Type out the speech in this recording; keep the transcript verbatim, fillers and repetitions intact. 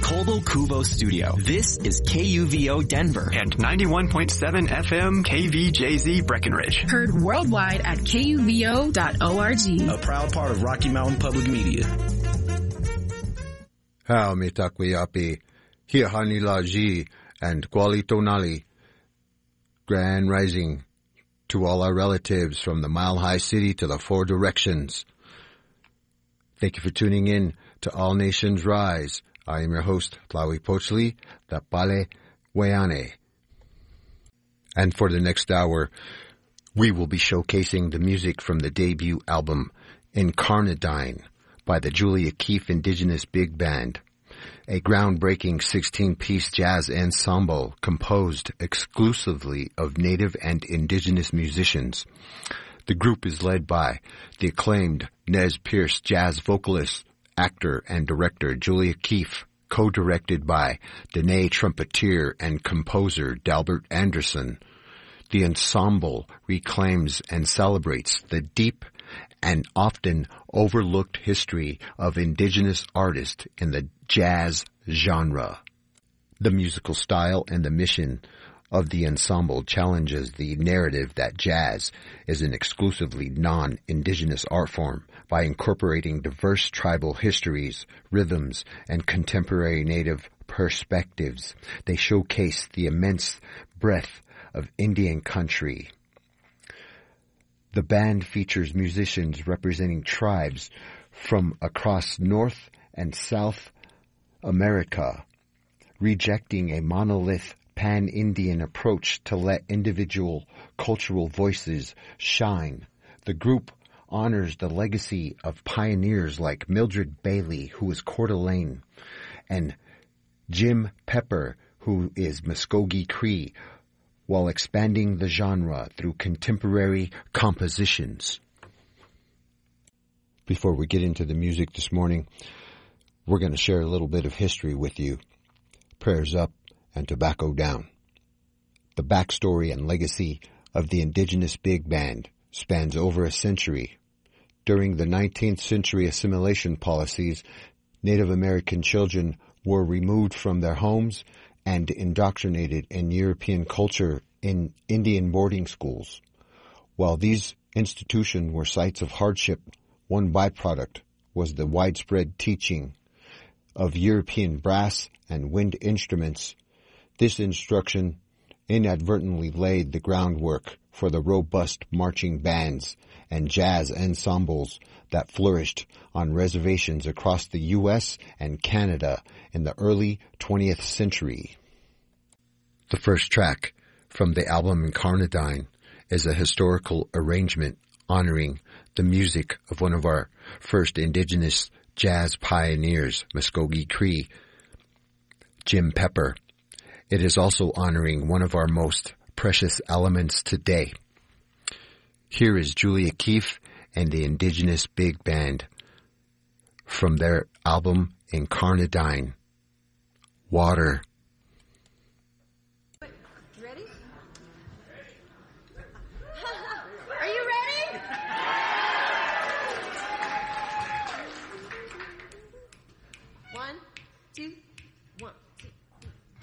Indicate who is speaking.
Speaker 1: Colbo Cubo Studio. This is K U V O Denver
Speaker 2: and ninety-one point seven F M K V J Z Breckenridge.
Speaker 3: Heard worldwide at K U V O dot org.
Speaker 4: A proud part of Rocky Mountain Public Media.
Speaker 5: How mitakwiapi, hiahanilaji, and Kualitonali. Grand rising to all our relatives from the Mile High City to the four directions. Thank you for tuning in to All Nations Rise. I am your host, Tlawi Pochli, the Pale Weane. And for the next hour, we will be showcasing the music from the debut album, Incarnadine, by the Julia Keefe Indigenous Big Band, a groundbreaking sixteen-piece jazz ensemble composed exclusively of Native and Indigenous musicians. The group is led by the acclaimed Nez Perce jazz vocalist, actor, and director Julia Keefe, co-directed by Danae trumpeter and composer Delbert Anderson. The ensemble reclaims and celebrates the deep and often overlooked history of Indigenous artists in the jazz genre. The musical style and the mission of the ensemble challenges the narrative that jazz is an exclusively non-Indigenous art form by incorporating diverse tribal histories, rhythms, and contemporary Native perspectives. They showcase the immense breadth of Indian country. The band features musicians representing tribes from across North and South America, rejecting a monolith pan-Indian approach to let individual cultural voices shine. The group honors the legacy of pioneers like Mildred Bailey, who is Coeur d'Alene, and Jim Pepper, who is Muskogee Cree, while expanding the genre through contemporary compositions. Before we get into the music this morning, we're going to share a little bit of history with you. Prayers up and tobacco down. The backstory and legacy of the Indigenous Big Band spans over a century. During the nineteenth century assimilation policies, Native American children were removed from their homes and indoctrinated in European culture in Indian boarding schools. While these institutions were sites of hardship, one byproduct was the widespread teaching of European brass and wind instruments. This instruction inadvertently laid the groundwork for the robust marching bands and jazz ensembles that flourished on reservations across the U S and Canada in the early twentieth century. The first track from the album Incarnadine is a historical arrangement honoring the music of one of our first Indigenous jazz pioneers, Muskogee Cree, Jim Pepper. It is also honoring one of our most precious elements today. Here is Julia Keefe and the Indigenous Big Band from their album Incarnadine, Water.